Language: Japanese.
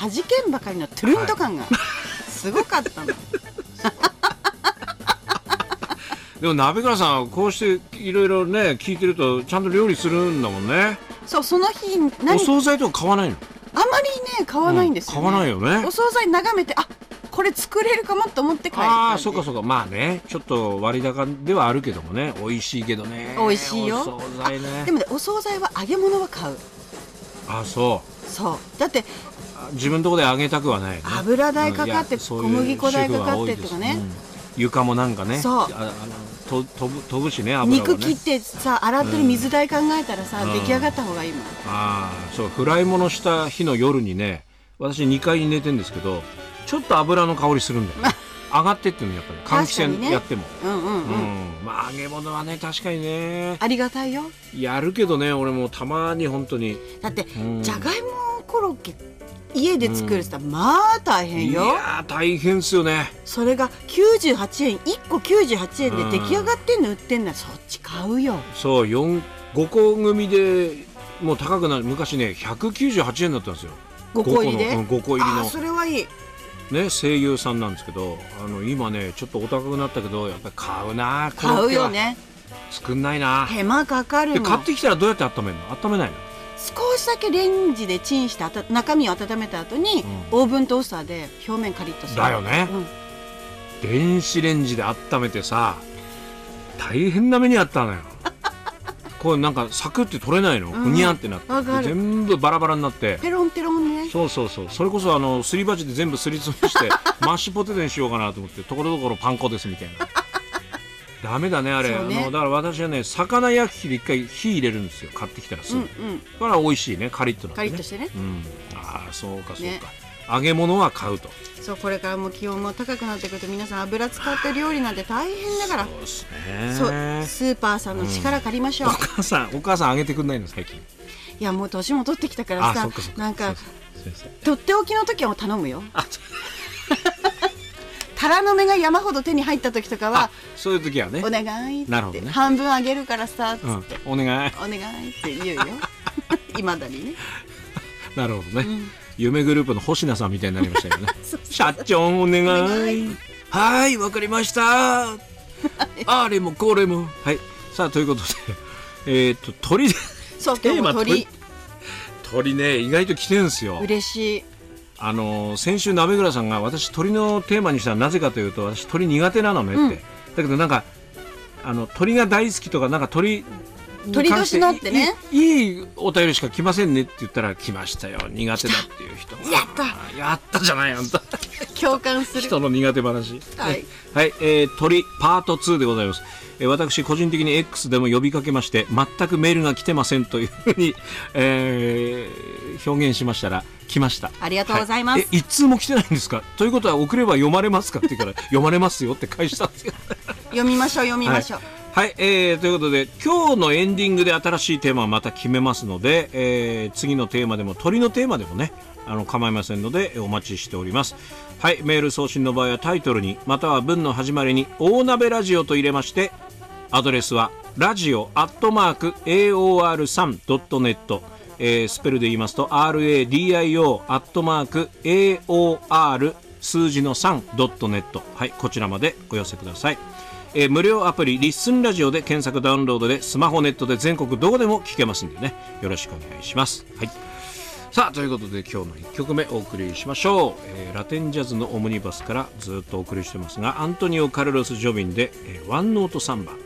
弾けんばかりのトゥルンと感がすごかったの、 でも鍋倉さんこうしていろいろね聞いてるとちゃんと料理するんだもんね。 そう、その日お惣菜とか買わないの？ あまりね買わないんですよね、 買わないよね。 お惣菜眺めて、あ、これ作れるかもと思って帰る。 ああ、そうかそうか。まあね、ちょっと割高ではあるけどもね、美味しいけどね。 美味しいよ。 お惣菜ね。 でもね、お惣菜は揚げ物は買う。 あ、そそうだって、 う。自分のところで揚げたくはない、ね。 油代かかって、小麦粉代かかってとかね、 床もなんかね、 そう飛ぶしね、油はね。 肉切ってさ、洗ってる水代考えたらさ、出来上がった方がいいもん。 ああ、そう、フライ物した日の夜にね、私2階に寝てるんですけど、ちょっと油の香りするんだよね。上がってってんのやっぱり換気扇やっても、まあ揚げ物はね確かにねありがたいよ。 やるけどね、俺もたまに本当にだって、じゃがいもコロッケ家で作るって言ったら、まあ大変よ。 いや大変ですよね。 それが98円、1個98円で出来上がってんの売ってんなら、そっち買うよ。 そう、5個組でもう高くなる。昔ね198円だったんですよ、 5個入りで。 5個入りの。 あ、それはいいね、声優さんなんですけど、今ねちょっとお高くなったけど、やっぱり買うな。 買うよね。 作んないな。 手間かかるもん。 で買ってきたらどうやって温めるの？温めないの？ 少しだけレンジでチンして中身を温めた後に、オーブントースターで表面カリッとする。 だよね、電子レンジで温めてさ、大変な目にあったのよ。これなんかサクって取れないの、ふにゃんってなって全部バラバラになってペロンペロンね。 そうそうそう。それこそすり鉢で全部すりつぶしてマッシュポテトにしようかなと思って、ところどころパン粉ですみたいな。ダメだねあれ。だから私はね、魚焼き器で一回火入れるんですよ、買ってきたらすぐ。だから美味しいね、カリッとなってね。 カリッとしてね。 ああ、そうかそうか、揚げ物は買うと。 そう、これからも気温も高くなってくると、皆さん油使って料理なんて大変だから。 そうですね。 そう、スーパーさんの力借りましょう。 お母さん揚げてくんないの最近？ いや、もう年も取ってきたからさ、なんかとっておきの時は頼むよ。タラの芽が山ほど手に入った時とかは、 そういう時はね、 お願いって、 なるほどね、 半分あげるからさっつって、 お願いって言うよ。いまだにね。 なるほどね、夢グループの星名さんみたいになりましたよね。社長お願い。はい、わかりました。あれもこれも。はい、さあということで、鳥でそう、テーマ鳥ね、意外と来てるんですよ。 嬉しい。 先週鍋倉さんが、私鳥のテーマにしたらなぜかというと、私鳥苦手なのねって、だけどなんか鳥が大好きとか、なんか鳥年のってね、 いいお便りしか来ませんねって言ったら、来ましたよ、苦手だっていう人。やったじゃない、あんた。 共感する人の苦手話。 はい、 はい、鳥パート2でございます。私個人的に X でも呼びかけまして、全くメールが来てませんというふうに、表現しましたら来ました。 ありがとうございます。 一通も来てないんですか？ということは送れば読まれますかって言うから読まれますよって返したんですよ。 読みましょう読みましょう。 はい、ということで今日のエンディングで新しいテーマをまた決めますので、次のテーマでも鳥のテーマでもね、構いませんのでお待ちしております。はい、メール送信の場合はタイトルにまたは文の始まりに大鍋ラジオと入れまして、アドレスはラジオ@aor3.net、スペルで言いますと RADIO @AOR 数字の 3.net、 はい、こちらまでお寄せください。無料アプリリッスンラジオで検索ダウンロードで、スマホネットで全国どこでも聞けますんでね、よろしくお願いします。はい、さあということで今日の1曲目お送りしましょう。ラテンジャズのオムニバスからずっとお送りしてますが、アントニオ・カルロス・ジョビンで、ワンノートサンバ。